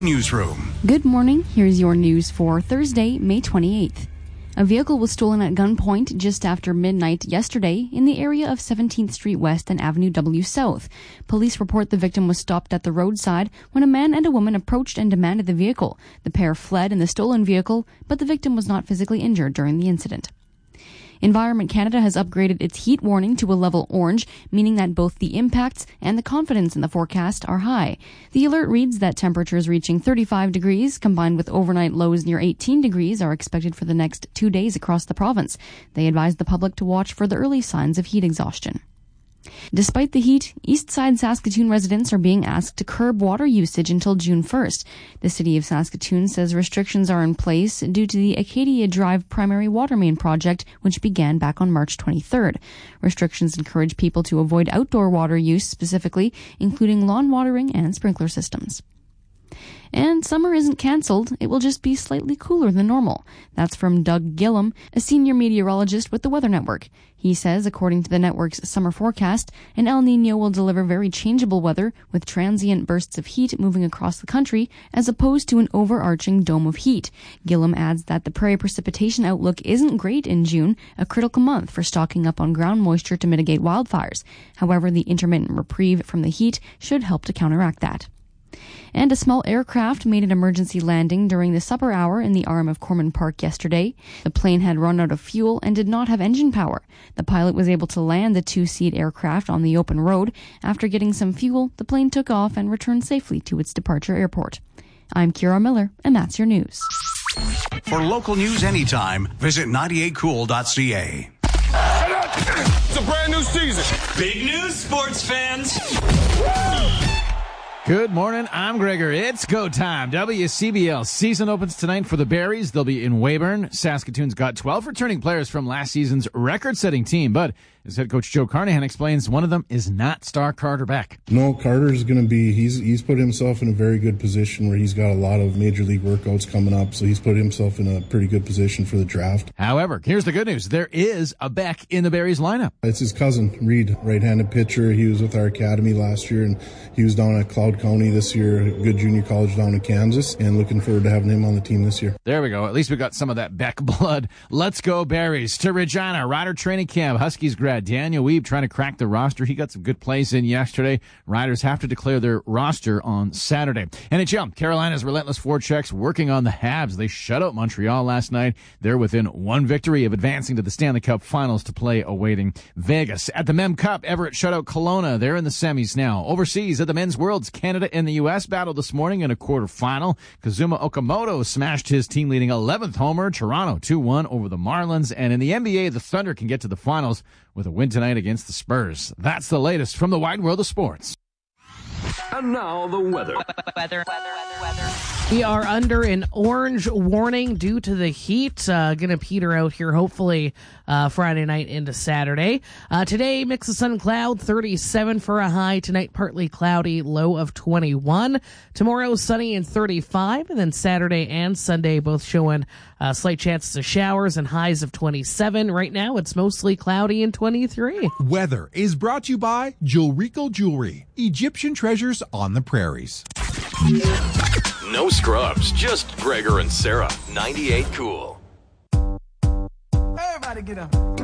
Newsroom. Good morning. Here's your news for Thursday, May 28th. A vehicle was stolen at gunpoint just after midnight yesterday in the area of 17th Street West and Avenue W South. Police report the victim was stopped at the roadside when a man and a woman approached and demanded the vehicle. The pair fled in the stolen vehicle, but the victim was not physically injured during the incident. Environment Canada has upgraded its heat warning to a level orange, meaning that both the impacts and the confidence in the forecast are high. The alert reads that temperatures reaching 35 degrees, combined with overnight lows near 18 degrees, are expected for the next 2 days across the province. They advise the public to watch for the early signs of heat exhaustion. Despite the heat, Eastside Saskatoon residents are being asked to curb water usage until June 1st. The City of Saskatoon says restrictions are in place due to the Acadia Drive primary water main project, which began back on March 23rd. Restrictions encourage people to avoid outdoor water use specifically, including lawn watering and sprinkler systems. And summer isn't cancelled, it will just be slightly cooler than normal. That's from Doug Gillum, a senior meteorologist with the Weather Network. He says, according to the network's summer forecast, an El Niño will deliver very changeable weather with transient bursts of heat moving across the country as opposed to an overarching dome of heat. Gillum adds that the prairie precipitation outlook isn't great in June, a critical month for stocking up on ground moisture to mitigate wildfires. However, the intermittent reprieve from the heat should help to counteract that. And a small aircraft made an emergency landing during the supper hour in the arm of Corman Park yesterday. The plane had run out of fuel and did not have engine power. The pilot was able to land the two-seat aircraft on the open road. After getting some fuel, the plane took off and returned safely to its departure airport. I'm Kira Miller, and that's your news. For local news anytime, visit 98cool.ca. It's a brand new season. Big news, sports fans. Good morning, I'm Gregor. It's go time. WCBL season opens tonight for the Berries. They'll be in Weyburn. Saskatoon's got 12 returning players from last season's record-setting team, but as head coach Joe Carnahan explains, one of them is not star Carter Beck. No, Carter's going to be, he's put himself in a very good position where he's got a lot of major league workouts coming up, so he's put himself in a pretty good position for the draft. However, here's the good news. There is a Beck in the Berries lineup. It's his cousin, Reed, right-handed pitcher. He was with our academy last year, and he was down at Cloud County this year, a good junior college down in Kansas, and looking forward to having him on the team this year. There we go. At least we got some of that Beck blood. Let's go Berries. To Regina, Rider training camp. Huskies grad Daniel Weeb trying to crack the roster. He got some good plays in yesterday. Riders have to declare their roster on Saturday. NHL, Carolina's relentless forechecks working on the Habs. They shut out Montreal last night. They're within one victory of advancing to the Stanley Cup Finals to play awaiting Vegas. At the Mem Cup, Everett shut out Kelowna. They're in the semis now. Overseas at the Men's Worlds, Canada and the U.S. battled this morning in a quarterfinal. Kazuma Okamoto smashed his team-leading 11th homer. Toronto 2-1 over the Marlins. And in the NBA, the Thunder can get to the finals with a win tonight against the Spurs. That's the latest from the wide world of sports. And now the weather. We are under an orange warning due to the heat. Gonna peter out here hopefully Friday night into Saturday. Today, mix of sun and cloud, 37 for a high. Tonight, partly cloudy, low of 21. Tomorrow, sunny and 35. And then Saturday and Sunday both showing slight chances of showers and highs of 27. Right now, it's mostly cloudy and 23. Weather is brought to you by Jewelrico Jewelry, Egyptian treasures on the prairies. No scrubs, just Gregor and Sarah. 98 Cool. Everybody get up.